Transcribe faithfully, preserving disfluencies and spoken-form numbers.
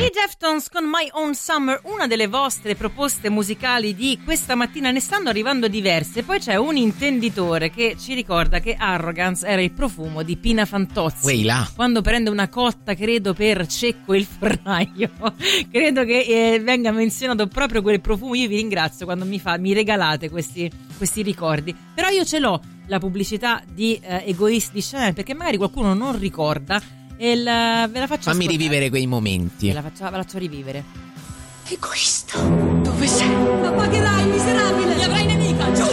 I Deftones con My Own Summer, una delle vostre proposte musicali di questa mattina. Ne stanno arrivando diverse. Poi c'è un intenditore che ci ricorda che Arrogance era il profumo di Pina Fantozzi. Weila. Quando prende una cotta, credo, per Cecco il fornaio, credo che eh, venga menzionato proprio quel profumo. Io vi ringrazio quando mi, fa, mi regalate questi, questi ricordi. Però io ce l'ho la pubblicità di eh, Egoist di Chanel, perché magari qualcuno non ricorda. E la, ve la faccio Fammi ascoltare. rivivere quei momenti. Ve la faccio, ve la faccio rivivere. Egoista, dove sei? La pagherai, miserabile! Mi avrai nemica, giuro!